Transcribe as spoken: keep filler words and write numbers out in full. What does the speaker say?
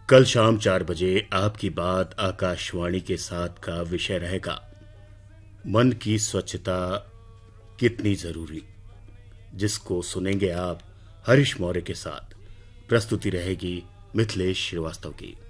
कल शाम चार बजे आपकी बात आकाशवाणी के साथ का विषय रहेगा मन की स्वच्छता कितनी जरूरी, जिसको सुनेंगे आप हरीश मौर्य के साथ। प्रस्तुति रहेगी मिथिलेश श्रीवास्तव की।